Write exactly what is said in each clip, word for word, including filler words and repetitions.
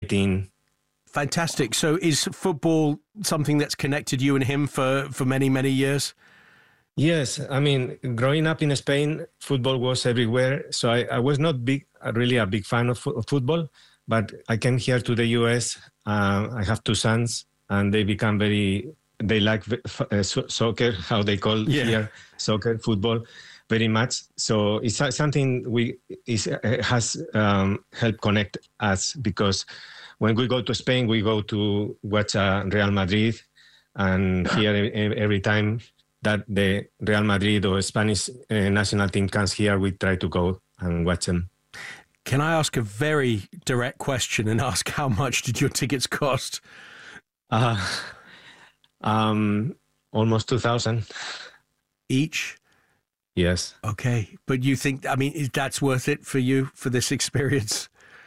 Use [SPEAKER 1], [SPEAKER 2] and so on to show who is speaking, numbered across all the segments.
[SPEAKER 1] eighteen.
[SPEAKER 2] Fantastic. So is football something that's connected you and him for, for many, many years?
[SPEAKER 1] Yes. I mean, growing up in Spain, football was everywhere. So I, I was not big, really a big fan of, of football, but I came here to the U S. Uh, I have two sons and they become very, they like uh, so- soccer, how they call
[SPEAKER 2] Yeah.
[SPEAKER 1] here, soccer, football, very much. So it's something we is, has um, helped connect us, because when we go to Spain, we go to watch uh, Real Madrid, and here every time that the Real Madrid or Spanish uh, national team comes here, we try to go and watch them.
[SPEAKER 2] Can I ask a very direct question and ask how much did your tickets cost?
[SPEAKER 1] Uh, um, almost two thousand.
[SPEAKER 2] Each?
[SPEAKER 1] Yes.
[SPEAKER 2] Okay. But you think, I mean, is that's worth it for you, for this experience?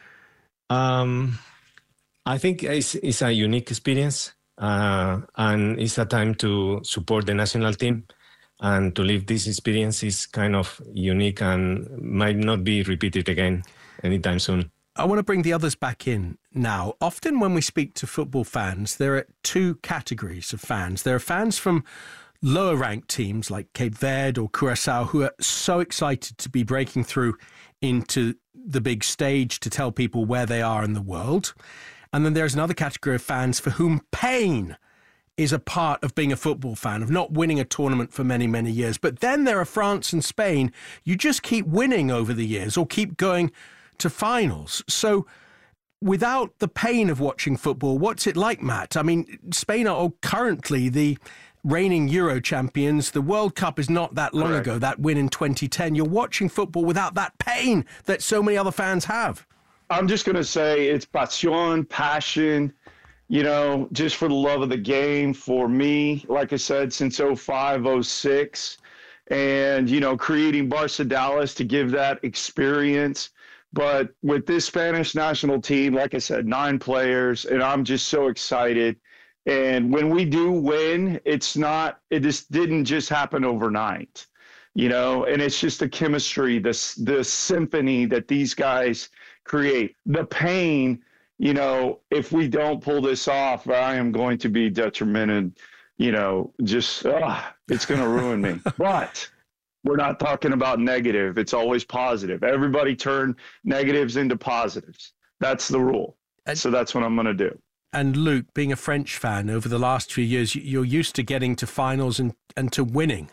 [SPEAKER 1] Um, I think it's, it's a unique experience, uh, and it's a time to support the national team, and to live this experience is kind of unique and might not be repeated again anytime soon.
[SPEAKER 2] I want to bring the others back in now. Often when we speak to football fans, there are two categories of fans. There are fans from lower ranked teams like Cape Verde or Curacao who are so excited to be breaking through into the big stage to tell people where they are in the world. And then there's another category of fans for whom pain is a part of being a football fan, of not winning a tournament for many, many years. But then there are France and Spain. You just keep winning over the years or keep going to finals. So without the pain of watching football, what's it like, Matt? I mean, Spain are currently the reigning Euro champions. The World Cup is not that long
[SPEAKER 3] Correct.
[SPEAKER 2] ago, that win in twenty ten. You're watching football without that pain that so many other fans have.
[SPEAKER 3] I'm just going to say it's passion, passion, you know, just for the love of the game for me, like I said, since oh five, oh six, and, you know, creating Barca Dallas to give that experience. But with this Spanish national team, like I said, nine players, and I'm just so excited. And when we do win, it's not, it just didn't just happen overnight, you know, and it's just the chemistry, the, the symphony that these guys create. The pain, you know, if we don't pull this off, I am going to be detrimented, you know, just, uh, it's going to ruin me. But we're not talking about negative. It's always positive. Everybody turn negatives into positives. That's the rule.
[SPEAKER 2] And-
[SPEAKER 3] so that's what I'm going to do.
[SPEAKER 2] And Luke, being a French fan over the last few years, you're used to getting to finals and, and to winning.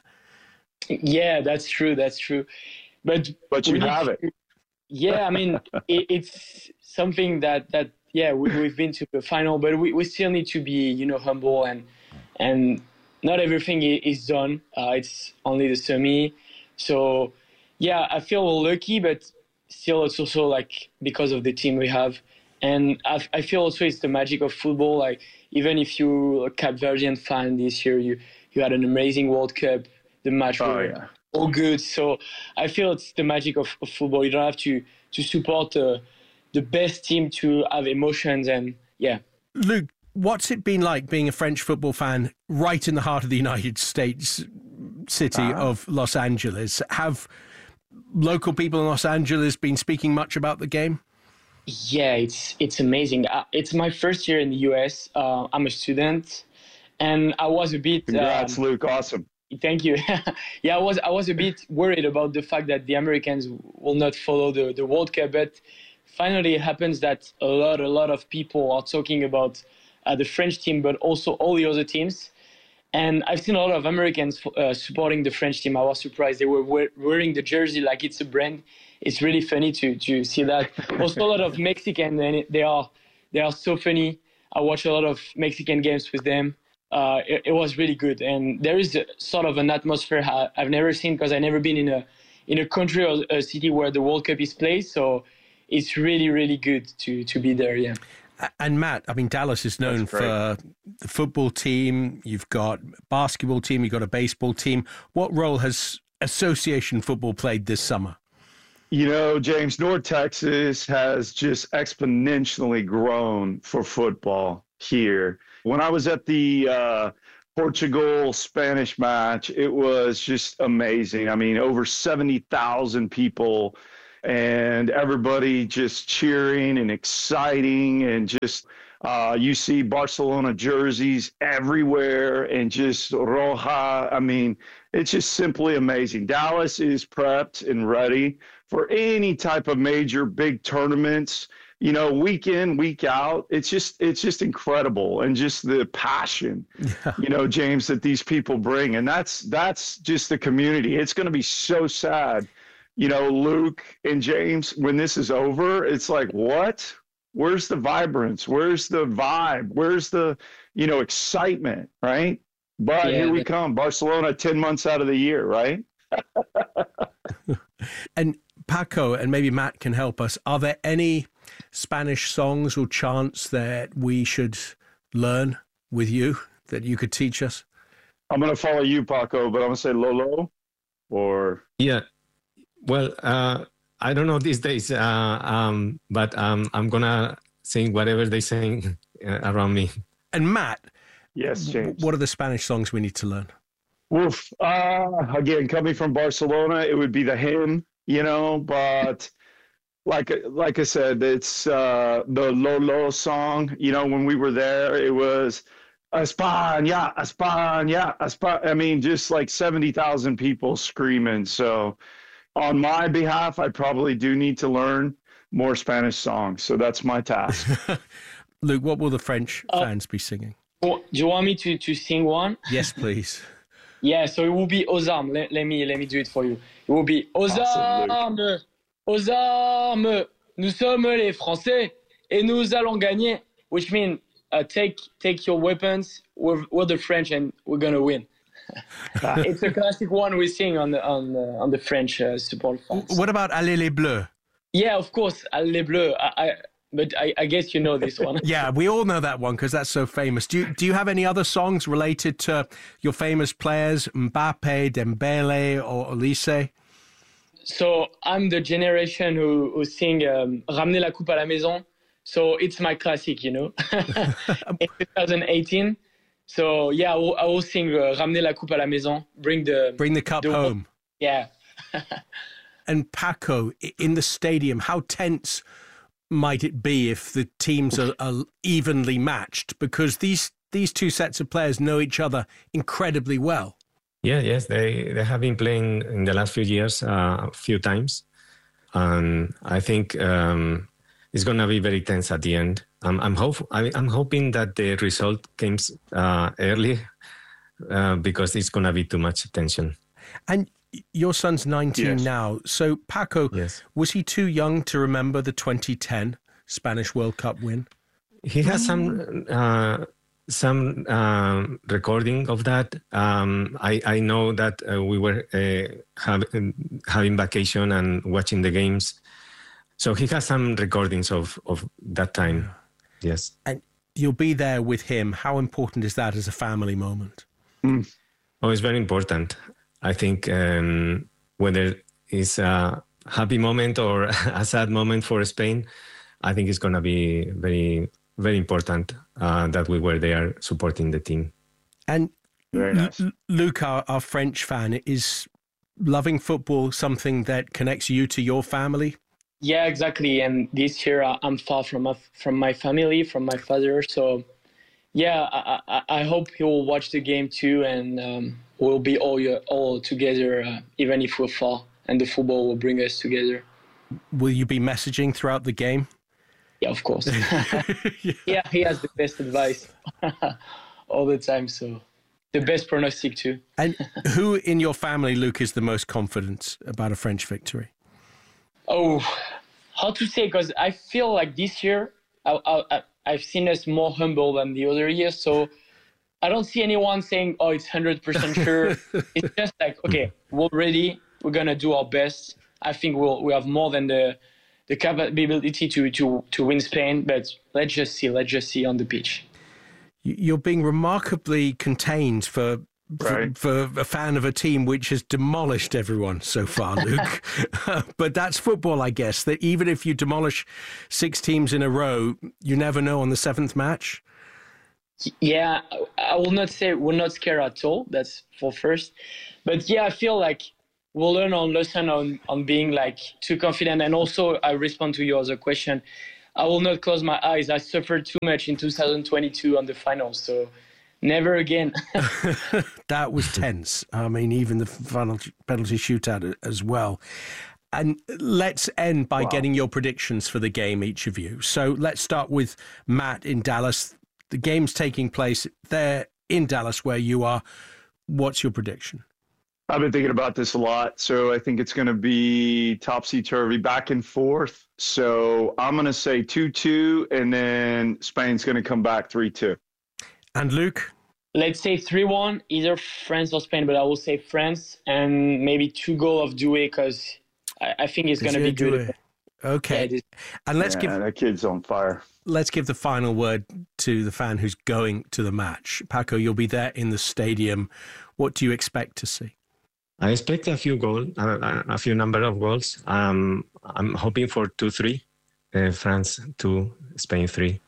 [SPEAKER 4] Yeah, that's true. That's true. But
[SPEAKER 3] But you
[SPEAKER 4] we need
[SPEAKER 3] have
[SPEAKER 4] to-
[SPEAKER 3] it.
[SPEAKER 4] Yeah, I mean, it, it's something that, that yeah, we, we've been to the final, but we, we still need to be, you know, humble, and and not everything i- is done. Uh, it's only the semi. So, yeah, I feel lucky, but still it's also like because of the team we have. And I, I feel also it's the magic of football. Like, even if you're a Cape Verdean fan this year, you, you had an amazing World Cup. The match
[SPEAKER 3] Oh,
[SPEAKER 4] were
[SPEAKER 3] yeah.
[SPEAKER 4] all good. So I feel it's the magic of, of football. You don't have to, to support uh, the best team to have emotions. And yeah.
[SPEAKER 2] Luke, what's it been like being a French football fan right in the heart of the United States city
[SPEAKER 3] Uh-huh.
[SPEAKER 2] of Los Angeles? Have local people in Los Angeles been speaking much about the game?
[SPEAKER 4] Yeah, it's it's amazing. Uh, it's my first year in the U S. Uh, I'm a student, and I was a bit.
[SPEAKER 3] Congrats,
[SPEAKER 4] um,
[SPEAKER 3] Luke. Awesome.
[SPEAKER 4] Thank you. Yeah, I was I was a bit worried about the fact that the Americans will not follow the, the World Cup, but finally it happens that a lot a lot of people are talking about uh, the French team, but also all the other teams. And I've seen a lot of Americans uh, supporting the French team. I was surprised they were we- wearing the jersey like it's a brand. It's really funny to to see that. Also, a lot of Mexican, and they are they are so funny. I watch a lot of Mexican games with them. Uh, it, it was really good, and there is a, sort of an atmosphere I, I've never seen because I've never been in a in a country or a city where the World Cup is played. So it's really really good to to be there. Yeah.
[SPEAKER 2] And Matt, I mean, Dallas is known
[SPEAKER 3] That's great.
[SPEAKER 2] for the football team. You've got a basketball team. You've got a baseball team. What role has association football played this summer?
[SPEAKER 3] You know, James, North Texas has just exponentially grown for football here. When I was at the uh, Portugal-Spanish match, it was just amazing. I mean, over seventy thousand people and everybody just cheering and exciting, and just uh, you see Barcelona jerseys everywhere, and just Roja. I mean, it's just simply amazing. Dallas is prepped and ready for any type of major big tournaments. You know, week in, week out, it's just it's just incredible, and just the passion, yeah. you know, James, that these people bring, and that's that's just the community. It's going to be so sad, you know, Luke and James, when this is over. It's like, what? Where's the vibrance? Where's the vibe? Where's the, you know, excitement, right? But yeah, here we come, Barcelona, ten months out of the year, right?
[SPEAKER 2] And Paco, and maybe Matt can help us. Are there any Spanish songs or chants that we should learn with you, that you could teach us?
[SPEAKER 3] I'm going to follow you, Paco, but I'm going to say Lolo or...
[SPEAKER 1] Yeah. Well, uh, I don't know these days, uh, um, but um, I'm going to sing whatever they sing around me.
[SPEAKER 2] And Matt,
[SPEAKER 3] yes, James.
[SPEAKER 2] What are the Spanish songs we need to learn?
[SPEAKER 3] Oof. Uh, again, coming from Barcelona, it would be the hymn, you know, but... Like like I said, it's uh, the Lolo song. You know, when we were there, it was España, España, España. I mean, just like seventy thousand people screaming. So on my behalf, I probably do need to learn more Spanish songs. So that's my task.
[SPEAKER 2] Luke, what will the French uh, fans be singing?
[SPEAKER 4] Do you want me to, to sing one?
[SPEAKER 2] Yes, please.
[SPEAKER 4] Yeah, so it will be Aux armes. Let, let, me, let me do it for you. It will be Aux
[SPEAKER 3] awesome,
[SPEAKER 4] armes. Aux armes, nous sommes les Français et nous allons gagner, which means uh, take take your weapons. We're, we're the French and we're gonna win. It's a classic one we sing on the on the, on the French uh, support fans.
[SPEAKER 2] What about Allez les Bleus?
[SPEAKER 4] Yeah, of course, Allez les Bleus. I, I, but I, I guess you know this one.
[SPEAKER 2] Yeah, we all know that one because that's so famous. Do you do you have any other songs related to your famous players, Mbappe, Dembele, or Olise?
[SPEAKER 4] So I'm the generation who, who sing um, Ramener la coupe à la maison. So it's my classic, you know, in twenty eighteen. So yeah, I will, I will sing uh, Ramener la coupe à la maison. Bring the
[SPEAKER 2] bring the cup the, home.
[SPEAKER 4] Yeah.
[SPEAKER 2] And Paco, in the stadium, how tense might it be if the teams are, are evenly matched? Because these these two sets of players know each other incredibly well.
[SPEAKER 1] Yeah, yes, they, they have been playing in the last few years uh, a few times. And I think um, it's going to be very tense at the end. I'm I'm, hope, I'm hoping that the result comes uh, early uh, because it's going to be too much tension.
[SPEAKER 2] And your son's nineteen yes. now. So, Paco,
[SPEAKER 1] yes.
[SPEAKER 2] was he too young to remember the twenty ten Spanish World Cup win?
[SPEAKER 1] He has some... Uh, Some um, recording of that. Um, I, I know that uh, we were uh, have, having vacation and watching the games. So he has some recordings of, of that time. Yes.
[SPEAKER 2] And you'll be there with him. How important is that as a family moment?
[SPEAKER 1] Mm. Oh, it's very important. I think um, whether it's a happy moment or a sad moment for Spain, I think it's going to be very... very important uh, that we were there supporting the team.
[SPEAKER 2] And
[SPEAKER 3] very nice.
[SPEAKER 2] L- Luke, our, our French fan, is loving football something that connects you to your family?
[SPEAKER 4] Yeah, exactly. And this year I'm far from my, from my family, from my father. So, yeah, I, I, I hope he will watch the game too, and um, we'll be all all together, uh, even if we're far. And the football will bring us together.
[SPEAKER 2] Will you be messaging throughout the game?
[SPEAKER 4] Yeah, of course. yeah. yeah, he has the best advice all the time. So the best prognostic too.
[SPEAKER 2] And who in your family, Luke, is the most confident about a French victory?
[SPEAKER 4] Oh, how to say? Because I feel like this year I, I, I've seen us more humble than the other years. So I don't see anyone saying, oh, it's one hundred percent sure. It's just like, okay, we're ready. We're going to do our best. I think we'll, we have more than the... the capability to, to, to win Spain, but let's just see, let's just see on the pitch.
[SPEAKER 2] You're being remarkably contained for,
[SPEAKER 3] right.
[SPEAKER 2] for, for a fan of a team which has demolished everyone so far, Luke. But that's football, I guess, that even if you demolish six teams in a row, you never know on the seventh match.
[SPEAKER 4] Yeah, I will not say we're not scared at all. That's for first. But yeah, I feel like we'll learn our lesson on, on being like too confident. And also, I respond to your other question. I will not close my eyes. I suffered too much in two thousand twenty-two on the finals, so never again.
[SPEAKER 2] That was tense. I mean, even the final penalty shootout as well. And let's end by wow. getting your predictions for the game, each of you. So let's start with Matt in Dallas. The game's taking place there in Dallas where you are. What's your prediction?
[SPEAKER 3] I've been thinking about this a lot, so I think it's going to be topsy-turvy, back and forth. So I'm going to say two two, and then Spain's going to come back three two.
[SPEAKER 2] And Luke?
[SPEAKER 4] Let's say three one, either France or Spain, but I will say France, and maybe two goal of Doué, because I, I think it's going to be good.
[SPEAKER 2] Okay. Yeah, and let's
[SPEAKER 3] yeah,
[SPEAKER 2] give
[SPEAKER 3] that kid's on fire.
[SPEAKER 2] Let's give the final word to the fan who's going to the match. Paco, you'll be there in the stadium. What do you expect to see?
[SPEAKER 1] I expect a few goals, a, a few number of goals. Um, I'm hoping for two three, uh, France two, Spain three.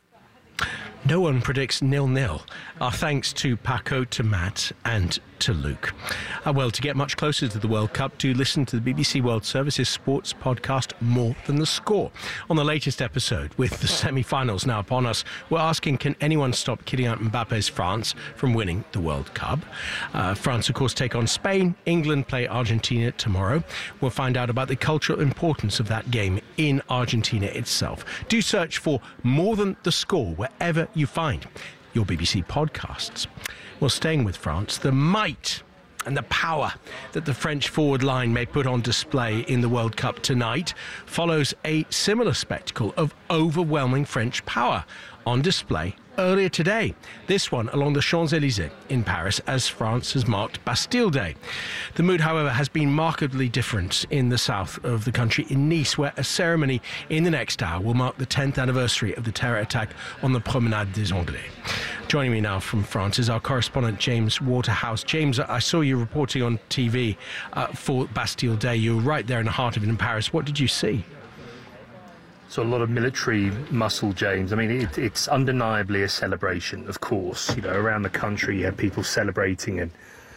[SPEAKER 2] No one predicts nil-nil. Our thanks to Paco, to Matt and to Luke. Uh, well, to get much closer to the World Cup, do listen to the B B C World Service's sports podcast More Than The Score. On the latest episode, with the semi-finals now upon us, we're asking, can anyone stop Kylian Mbappe's France from winning the World Cup? Uh, France, of course, take on Spain. England play Argentina tomorrow. We'll find out about the cultural importance of that game in Argentina itself. Do search for More Than The Score wherever you find your B B C podcasts. Well, staying with France, the might and the power that the French forward line may put on display in the World Cup tonight follows a similar spectacle of overwhelming French power on display earlier today. This one along the Champs-Élysées in Paris as France has marked Bastille Day. The mood, however, has been markedly different in the south of the country, in Nice, where a ceremony in the next hour will mark the tenth anniversary of the terror attack on the Promenade des Anglais. Joining me now from France is our correspondent James Waterhouse. James, I saw you reporting on T V uh, for Bastille Day. You were right there in the heart of it in Paris. What did you see?
[SPEAKER 5] So a lot of military muscle, James. I mean, it, it's undeniably a celebration, of course. You know, around the country, you have people celebrating and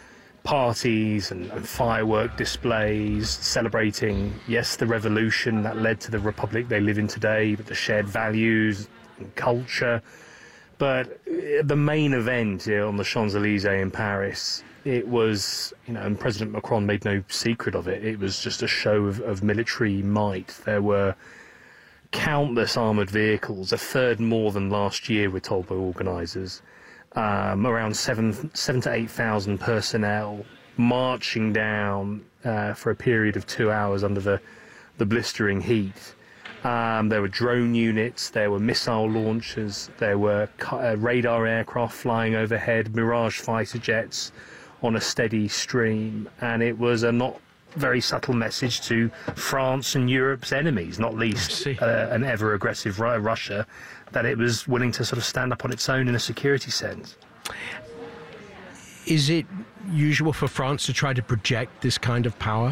[SPEAKER 5] parties and, and firework displays, celebrating, yes, the revolution that led to the republic they live in today, but the shared values and culture. But the main event here on the Champs-Élysées in Paris, it was, you know, and President Macron made no secret of it, it was just a show of, of military might. There were countless armoured vehicles, a third more than last year, we're told by organisers. Um, around seven, seven to eight thousand personnel marching down uh, for a period of two hours under the, the blistering heat. Um, there were drone units, there were missile launchers, there were uh, radar aircraft flying overhead, Mirage fighter jets on a steady stream, and it was a not very subtle message to France and Europe's enemies, not least uh, an ever-aggressive Russia, that it was willing to sort of stand up on its own in a security sense.
[SPEAKER 2] Is it usual for France to try to project this kind of power?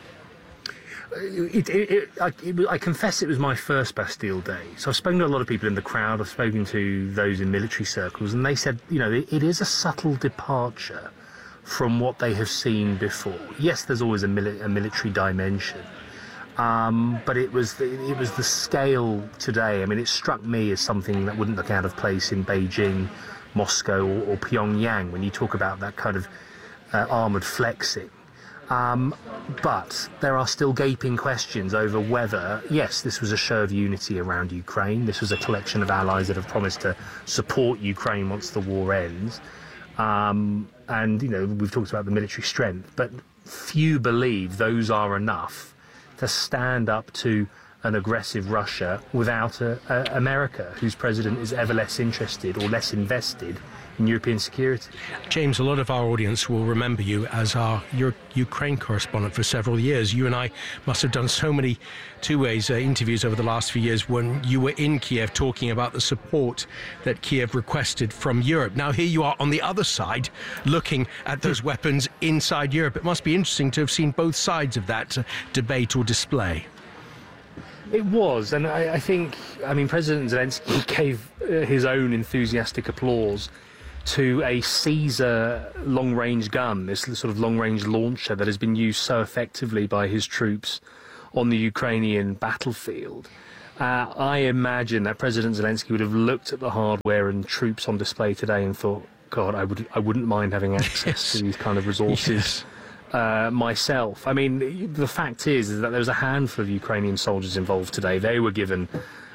[SPEAKER 5] It, it, it, I, it, I confess it was my first Bastille Day. So I've spoken to a lot of people in the crowd, I've spoken to those in military circles, and they said, you know, it, it is a subtle departure from what they have seen before. Yes, there's always a, mili- a military dimension, um, but it was the, it was the scale today. I mean, it struck me as something that wouldn't look out of place in Beijing, Moscow, or, or Pyongyang when you talk about that kind of uh, armoured flexing. Um, but there are still gaping questions over whether, yes, this was a show of unity around Ukraine. This was a collection of allies that have promised to support Ukraine once the war ends. Um, and, you know, we've talked about the military strength, but few believe those are enough to stand up to an aggressive Russia without a, a America, whose president is ever less interested or less invested in European security.
[SPEAKER 2] James, a lot of our audience will remember you as our Euro- Ukraine correspondent for several years. You and I must have done so many two-ways uh, interviews over the last few years when you were in Kiev talking about the support that Kiev requested from Europe. Now here you are on the other side looking at those weapons inside Europe. It must be interesting to have seen both sides of that uh, debate or display.
[SPEAKER 5] It was, and I, I think, I mean, President Zelensky gave uh, his own enthusiastic applause to a Caesar long-range gun, this sort of long-range launcher that has been used so effectively by his troops on the Ukrainian battlefield. Uh, I imagine that President Zelensky would have looked at the hardware and troops on display today and thought, God, I, would, I wouldn't mind having access yes. to these kind of resources yes. uh, myself. I mean, the fact is, is that there was a handful of Ukrainian soldiers involved today. They were given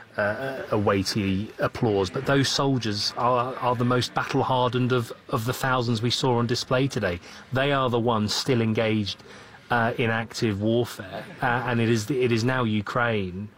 [SPEAKER 5] uh, a weighty applause, but those soldiers are, are the most battle-hardened of, of the thousands we saw on display today. They are the ones still engaged uh, in active warfare, uh, and it is, it is now Ukraine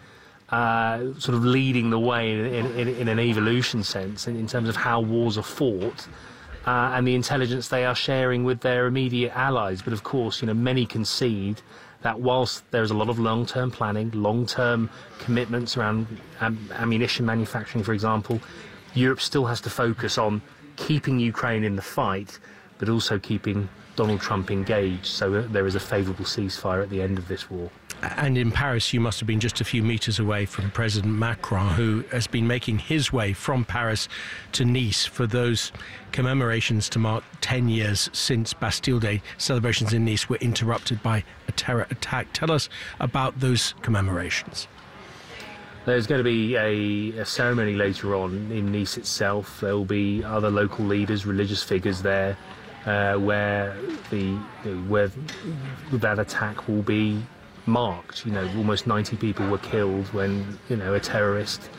[SPEAKER 5] Uh, sort of leading the way in, in, in an evolution sense in, in terms of how wars are fought uh, and the intelligence they are sharing with their immediate allies. But of course, you know, many concede that whilst there's a lot of long-term planning, long-term commitments around am ammunition manufacturing, for example, Europe still has to focus on keeping Ukraine in the fight, but also keeping Donald Trump engaged, so that there is a favourable ceasefire at the end of this war.
[SPEAKER 2] And in Paris, you must have been just a few metres away from President Macron, who has been making his way from Paris to Nice for those commemorations to mark ten years since Bastille Day. Celebrations in Nice were interrupted by a terror attack. Tell us about those commemorations.
[SPEAKER 5] There's going to be a, a ceremony later on in Nice itself. There will be other local leaders, religious figures there, uh, where the where that attack will be marked. You know, almost ninety people were killed when, you know, a terrorist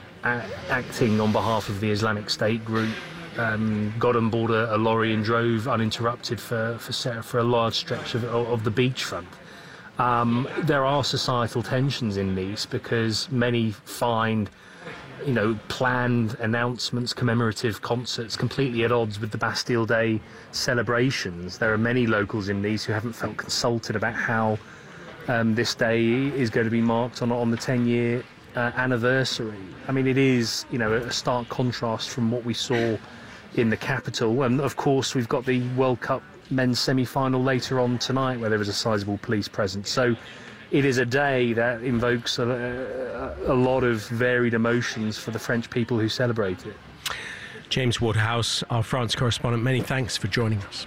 [SPEAKER 5] a acting on behalf of the Islamic State group um, got on board a, a lorry and drove uninterrupted for for, for a large stretch of, of the beachfront. Um, there are societal tensions in Nice because many find, you know, planned announcements, commemorative concerts completely at odds with the Bastille Day celebrations. There are many locals in Nice who haven't felt consulted about how Um, this day is going to be marked on, on the ten-year uh, anniversary. I mean, it is, you know, a stark contrast from what we saw in the capital. And, of course, we've got the World Cup men's semi-final later on tonight where there was a sizable police presence. So it is a day that invokes a, a, a lot of varied emotions for the French people who celebrate it.
[SPEAKER 2] James Waterhouse, our France correspondent, many thanks for joining us.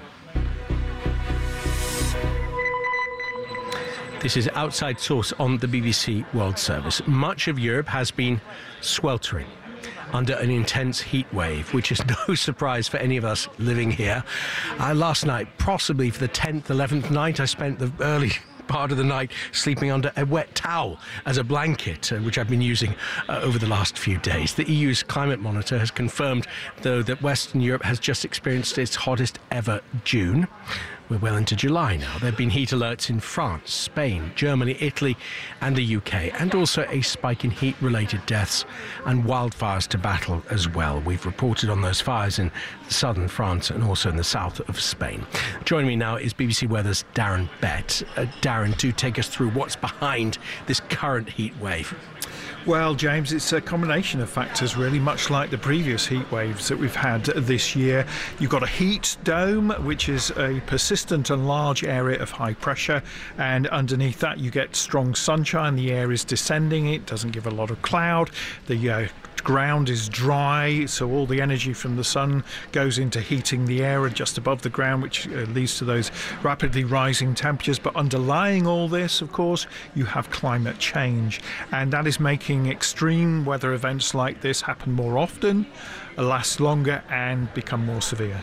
[SPEAKER 2] This is Outside Source on the B B C World Service. Much of Europe has been sweltering under an intense heat wave, which is no surprise for any of us living here. Uh, last night, possibly for the tenth, eleventh night, I spent the early part of the night sleeping under a wet towel as a blanket, uh, which I've been using uh, over the last few days. The E U's climate monitor has confirmed, though, that Western Europe has just experienced its hottest ever June. We're well into July now. There have been heat alerts in France, Spain, Germany, Italy and the U K, and also a spike in heat-related deaths and wildfires to battle as well. We've reported on those fires in southern France and also in the south of Spain. Joining me now is B B C Weather's Darren Bett. Uh, Darren, do take us through what's behind this current heat wave.
[SPEAKER 6] Well, James, it's a combination of factors, really, much like the previous heat waves that we've had this year. You've got a heat dome, which is a persistent and large area of high pressure, and underneath that you get strong sunshine. The air is descending, it doesn't give a lot of cloud. The uh, ground is dry, so all the energy from the sun goes into heating the air just above the ground, which uh, leads to those rapidly rising temperatures. But underlying all this, of course, you have climate change, and that is making extreme weather events like this happen more often, last longer and become more severe.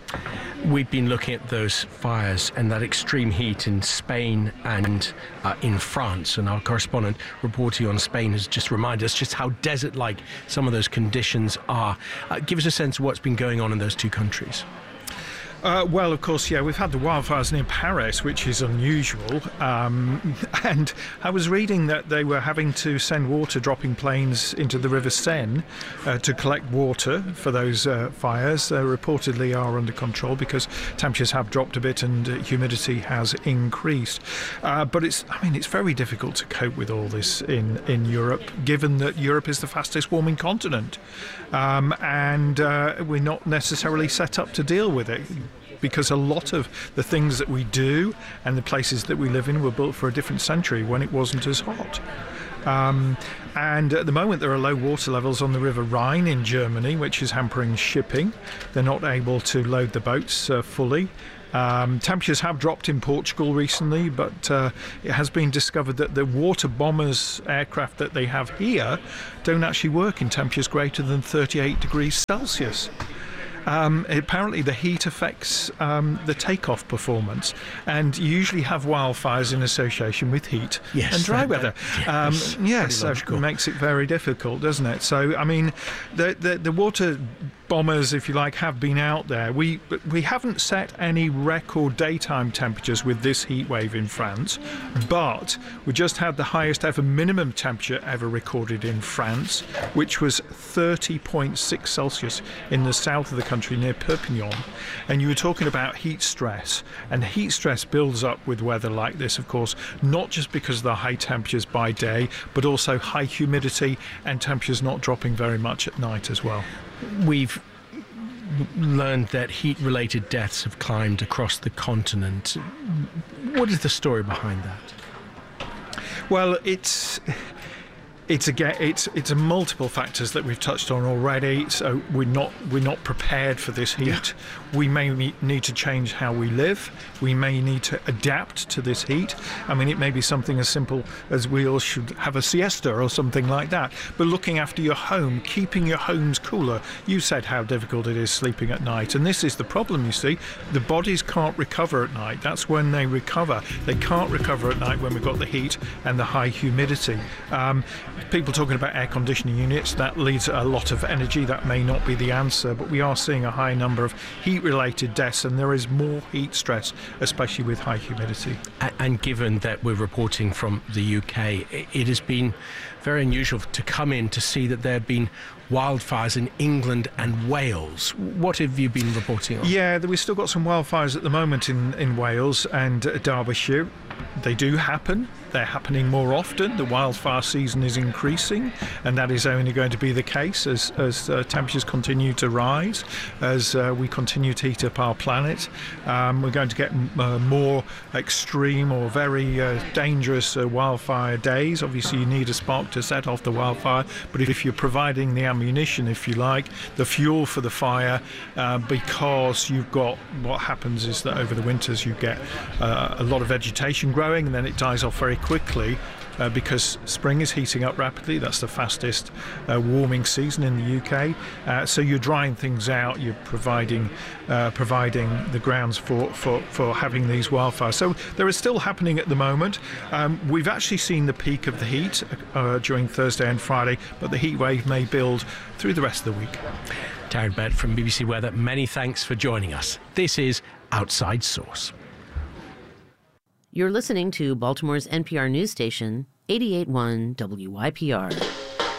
[SPEAKER 2] We've been looking at those fires and that extreme heat in Spain and uh, in France, and our correspondent reporting on Spain has just reminded us just how desert-like some of those conditions are. Uh, give us a sense of what's been going on in those two countries.
[SPEAKER 6] Uh, well, of course, yeah, we've had the wildfires near Paris, which is unusual. Um, and I was reading that they were having to send water-dropping planes into the River Seine uh, to collect water for those uh, fires. They reportedly are under control because temperatures have dropped a bit and uh, humidity has increased. Uh, but it's, I mean, it's very difficult to cope with all this in, in Europe, given that Europe is the fastest warming continent. Um, and uh, we're not necessarily set up to deal with it, because a lot of the things that we do and the places that we live in were built for a different century when it wasn't as hot. Um, and at the moment there are low water levels on the River Rhine in Germany, which is hampering shipping. They're not able to load the boats uh, fully. Um, temperatures have dropped in Portugal recently, but uh, it has been discovered that the water bombers aircraft that they have here don't actually work in temperatures greater than thirty-eight degrees Celsius. Um, apparently the heat affects um, the takeoff performance, and you usually have wildfires in association with heat
[SPEAKER 2] yes,
[SPEAKER 6] and dry weather.
[SPEAKER 2] Yeah,
[SPEAKER 6] um, yes, so it makes it very difficult, doesn't it? So, I mean, the, the, the water bombers, if you like, have been out there. We we haven't set any record daytime temperatures with this heat wave in France, but we just had the highest ever minimum temperature ever recorded in France, which was thirty point six Celsius in the south of the country near Perpignan. And you were talking about heat stress, and heat stress builds up with weather like this, of course, not just because of the high temperatures by day, but also high humidity and temperatures not dropping very much at night as well.
[SPEAKER 2] We've learned that heat-related deaths have climbed across the continent. What is the story behind that?
[SPEAKER 6] Well, it's it's again it's it's a multiple factors that we've touched on already. So we're not we're not prepared for this heat. Yeah. We may need to change how we live. We may need to adapt to this heat. I mean, it may be something as simple as we all should have a siesta or something like that. But looking after your home, keeping your homes cooler. You said how difficult it is sleeping at night, and this is the problem, you see. The bodies can't recover at night. That's when they recover. They can't recover at night when we've got the heat and the high humidity. Um, people talking about air conditioning units, that leads a lot of energy. That may not be the answer, but we are seeing a high number of heat-related deaths, and there is more heat stress, especially with high humidity.
[SPEAKER 2] And given that we're reporting from the U K, it has been very unusual to come in to see that there have been wildfires in England and Wales. What have you been reporting on?
[SPEAKER 6] Yeah, we've still got some wildfires at the moment in, in Wales and Derbyshire. They do happen. They're happening more often. The wildfire season is increasing, and that is only going to be the case as, as uh, temperatures continue to rise, as uh, we continue to heat up our planet. Um, we're going to get uh, more extreme or very uh, dangerous uh, wildfire days. Obviously, you need a spark to set off the wildfire, but if you're providing the ammunition, if you like, the fuel for the fire, uh, because you've got, what happens is that over the winters you get uh, a lot of vegetation growing, and then it dies off very quickly uh, because spring is heating up rapidly. That's the fastest uh, warming season in the U K. Uh, so you're drying things out, you're providing uh, providing the grounds for, for, for having these wildfires. So there is still happening at the moment. Um, we've actually seen the peak of the heat uh, during Thursday and Friday, but the heat wave may build through the rest of the week.
[SPEAKER 2] Darren Bett from B B C Weather, many thanks for joining us. This is Outside Source.
[SPEAKER 7] You're listening to Baltimore's N P R news station, eighty-eight point one W Y P R.